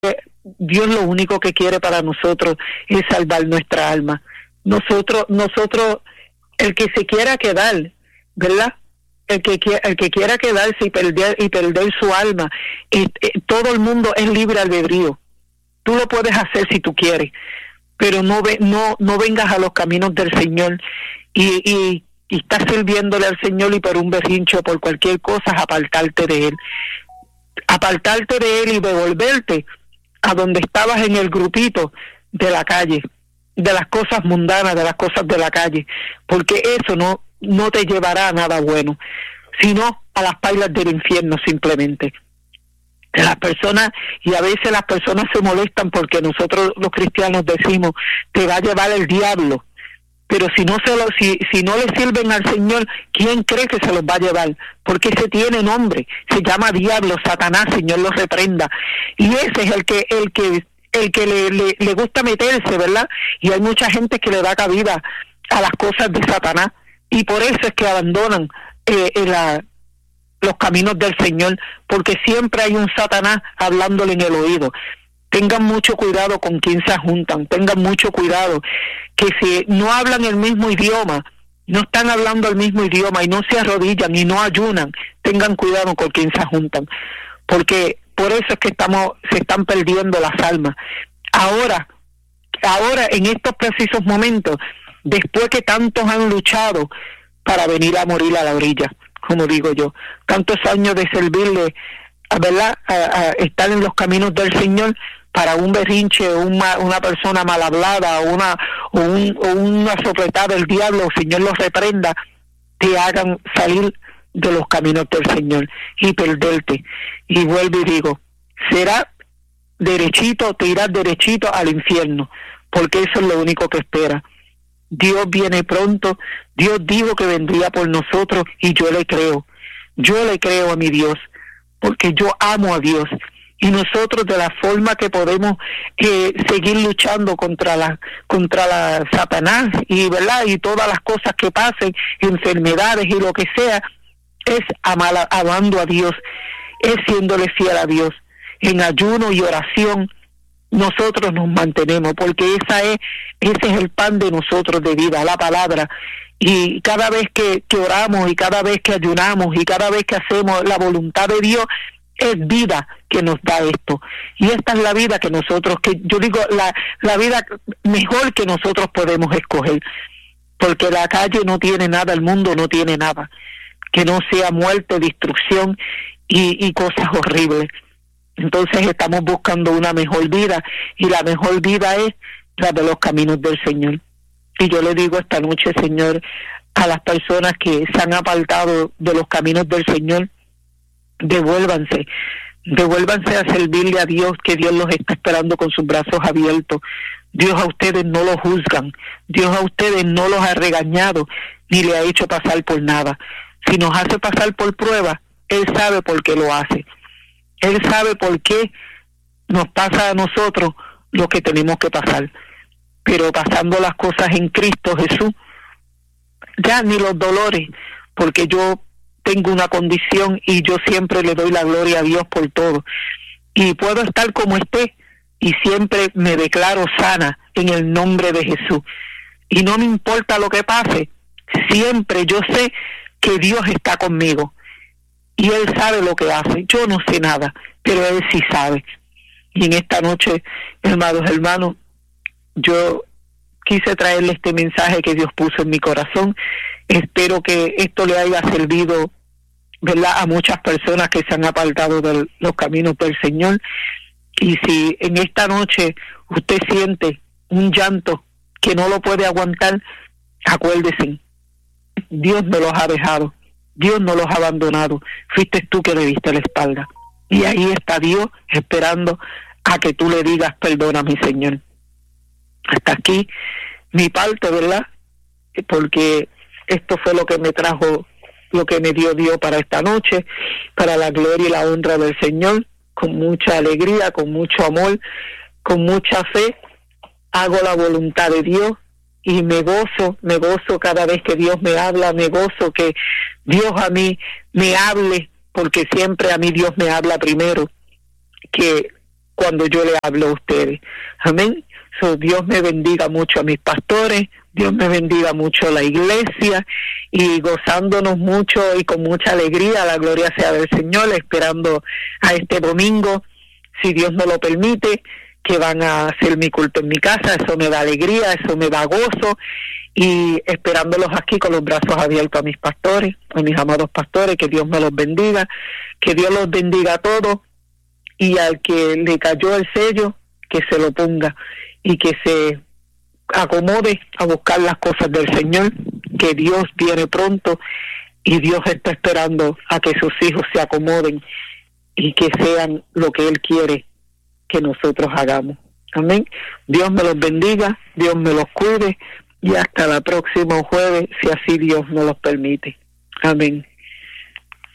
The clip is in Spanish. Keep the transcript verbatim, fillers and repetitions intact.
Dios lo único que quiere para nosotros es salvar nuestra alma. Nosotros, nosotros, el que se quiera quedar, ¿verdad? El que el que quiera quedarse y perder y perder su alma, eh, eh, todo el mundo es libre albedrío. Tú lo puedes hacer si tú quieres, pero no ve, no no vengas a los caminos del Señor y, y, y estás sirviéndole al Señor y por un berrinche o por cualquier cosa apartarte de Él, apartarte de Él y devolverte a donde estabas en el grupito de la calle, de las cosas mundanas, de las cosas de la calle, porque eso no no te llevará a nada bueno, sino a las pailas del infierno simplemente. Las personas, y a veces las personas se molestan porque nosotros los cristianos decimos, te va a llevar el diablo, pero si no se lo, si, si no le sirven al Señor, ¿quién cree que se los va a llevar? Porque ese tiene nombre, se llama diablo, Satanás, Señor lo reprenda, y ese es el que, el que, el que le, le, le gusta meterse, ¿verdad? Y hay mucha gente que le da cabida a las cosas de Satanás, y por eso es que abandonan eh, la, los caminos del Señor, porque siempre hay un Satanás hablándole en el oído. Tengan mucho cuidado con quién se juntan, tengan mucho cuidado, que si no hablan el mismo idioma, no están hablando el mismo idioma y no se arrodillan y no ayunan, tengan cuidado con quién se juntan, porque por eso es que estamos, se están perdiendo las almas. Ahora, ahora en estos precisos momentos, después que tantos han luchado para venir a morir a la orilla, como digo yo, tantos años de servirle, ¿verdad?, a, a estar en los caminos del Señor, para un berrinche, una, una persona mal hablada, o una, o, un, o una sopletada del diablo, el Señor los reprenda, te hagan salir de los caminos del Señor y perderte. Y vuelvo y digo, será derechito, te irás derechito al infierno, porque eso es lo único que espera. Dios viene pronto, Dios dijo que vendría por nosotros y yo le creo, yo le creo a mi Dios, porque yo amo a Dios. Y nosotros, de la forma que podemos eh, seguir luchando contra la contra la Satanás y verdad y todas las cosas que pasen, enfermedades y lo que sea, es amar, amando a Dios, es siéndole fiel a Dios. En ayuno y oración nosotros nos mantenemos, porque esa es ese es el pan de nosotros de vida, la palabra. Y cada vez que, que oramos y cada vez que ayunamos y cada vez que hacemos la voluntad de Dios, es vida que nos da esto. Y esta es la vida que nosotros, que yo digo, la, la vida mejor que nosotros podemos escoger. Porque la calle no tiene nada, el mundo no tiene nada. Que no sea muerte, destrucción y, y cosas horribles. Entonces estamos buscando una mejor vida. Y la mejor vida es la de los caminos del Señor. Y yo le digo esta noche, Señor, a las personas que se han apartado de los caminos del Señor, devuélvanse, devuélvanse a servirle a Dios, que Dios los está esperando con sus brazos abiertos. Dios a ustedes no los juzgan, Dios a ustedes no los ha regañado, ni le ha hecho pasar por nada. Si nos hace pasar por prueba, Él sabe por qué lo hace. Él sabe por qué nos pasa a nosotros lo que tenemos que pasar. Pero pasando las cosas en Cristo Jesús, ya ni los dolores, porque yo tengo una condición y yo siempre le doy la gloria a Dios por todo. Y puedo estar como esté y siempre me declaro sana en el nombre de Jesús. Y no me importa lo que pase, siempre yo sé que Dios está conmigo. Y Él sabe lo que hace. Yo no sé nada, pero Él sí sabe. Y en esta noche, hermanos, hermanos, yo quise traerle este mensaje que Dios puso en mi corazón. Espero que esto le haya servido, ¿verdad?, a muchas personas que se han apartado de los caminos del Señor. Y si en esta noche usted siente un llanto que no lo puede aguantar, acuérdese, Dios no los ha dejado, Dios no los ha abandonado, fuiste tú que le diste la espalda. Y ahí está Dios esperando a que tú le digas, perdóname, Señor. Hasta aquí mi parte, ¿verdad? Porque esto fue lo que me trajo, lo que me dio Dios para esta noche, para la gloria y la honra del Señor, con mucha alegría, con mucho amor, con mucha fe, hago la voluntad de Dios y me gozo, me gozo cada vez que Dios me habla, me gozo que Dios a mí me hable, porque siempre a mí Dios me habla primero, que cuando yo le hablo a ustedes. Amén. So, Dios me bendiga mucho a mis pastores, Dios me bendiga mucho a la iglesia, y gozándonos mucho y con mucha alegría, la gloria sea del Señor, esperando a este domingo, si Dios me lo permite, que van a hacer mi culto en mi casa. Eso me da alegría, eso me da gozo, y esperándolos aquí con los brazos abiertos a mis pastores, a mis amados pastores, que Dios me los bendiga, que Dios los bendiga a todos, y al que le cayó el sello, que se lo ponga y que se acomode a buscar las cosas del Señor, que Dios viene pronto y Dios está esperando a que sus hijos se acomoden y que sean lo que Él quiere que nosotros hagamos. Amén. Dios me los bendiga, Dios me los cuide, y hasta la próxima jueves, si así Dios nos los permite. Amén.